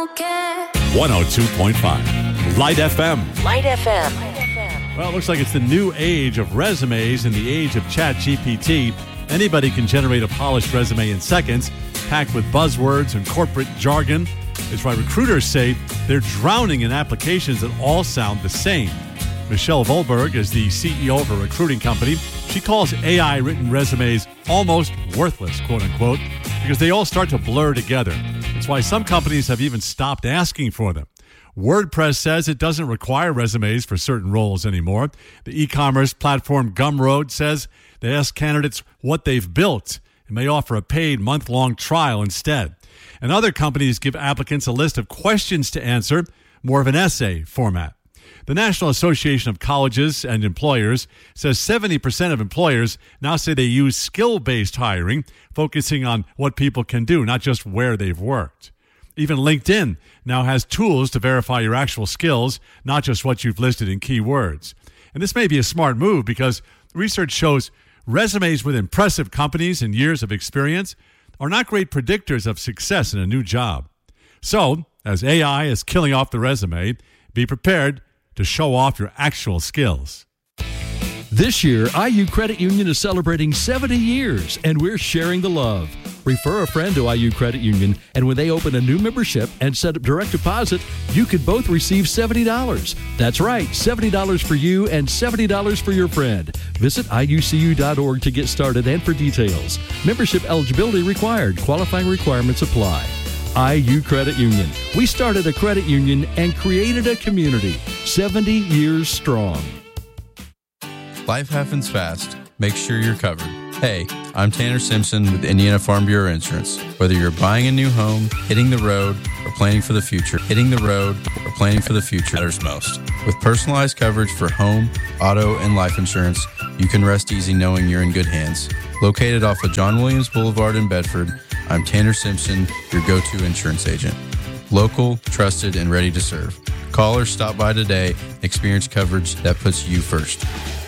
102.5 Light FM. Light FM. Well, it looks like it's the new age of resumes and the age of ChatGPT. Anybody can generate a polished resume in seconds, packed with buzzwords and corporate jargon. It's why recruiters say they're drowning in applications that all sound the same. Michelle Volberg is the CEO of a recruiting company. She calls AI-written resumes almost worthless, quote unquote, because they all start to blur together. That's why some companies have even stopped asking for them. WordPress says it doesn't require resumes for certain roles anymore. The e-commerce platform Gumroad says they ask candidates what they've built and may offer a paid month-long trial instead. And other companies give applicants a list of questions to answer, more of an essay format. The National Association of Colleges and Employers says 70% of employers now say they use skill-based hiring, focusing on what people can do, not just where they've worked. Even LinkedIn now has tools to verify your actual skills, not just what you've listed in keywords. And this may be a smart move because research shows resumes with impressive companies and years of experience are not great predictors of success in a new job. So, as AI is killing off the resume, be prepared to show off your actual skills. This year, IU Credit Union is celebrating 70 years, and we're sharing the love. Refer a friend to IU Credit Union, and when they open a new membership and set up direct deposit, you could both receive $70. That's right, $70 for you and $70 for your friend. Visit IUCU.org to get started and for details. Membership eligibility required. Qualifying requirements apply. IU Credit Union. We started a credit union and created a community. 70 years strong. Life happens fast. Make sure you're covered. Hey, I'm Tanner Simpson with Indiana Farm Bureau Insurance. Whether you're buying a new home, hitting the road, or planning for the future, matters most. With personalized coverage for home, auto, and life insurance, you can rest easy knowing you're in good hands. Located off of John Williams Boulevard in Bedford, I'm Tanner Simpson, your go-to insurance agent. Local, trusted, and ready to serve. Call or stop by today and experience coverage that puts you first.